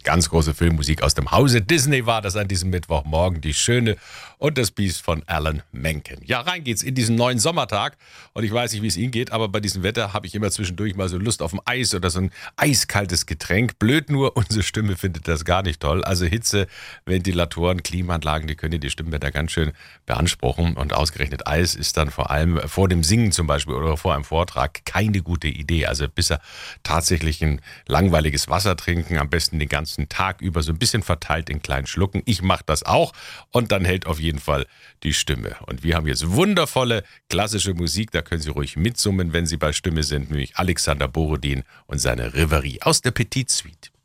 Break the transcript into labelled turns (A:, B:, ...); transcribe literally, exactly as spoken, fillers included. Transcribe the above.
A: Ganz große Filmmusik aus dem Hause Disney war das an diesem Mittwochmorgen. Die Schöne und das Biest von Alan Menken. Ja, rein geht's in diesen neuen Sommertag. Und ich weiß nicht, wie es Ihnen geht, aber bei diesem Wetter habe ich immer zwischendurch mal so Lust auf ein Eis oder so ein eiskaltes Getränk. Blöd nur, unsere Stimme findet das gar nicht toll. Also Hitze, Ventilatoren, Klimaanlagen, die können die Stimmen da ganz schön beanspruchen. Und ausgerechnet Eis ist dann vor allem vor dem Singen zum Beispiel oder vor einem Vortrag keine gute Idee. Also besser tatsächlich ein langweiliges Wasser trinken, am besten den ganzen Tag über, so ein bisschen verteilt in kleinen Schlucken. Ich mache das auch und dann hält auf jeden Fall die Stimme. Und wir haben jetzt wundervolle klassische Musik, da können Sie ruhig mitsummen, wenn Sie bei Stimme sind, nämlich Alexander Borodin und seine Reverie aus der Petite Suite.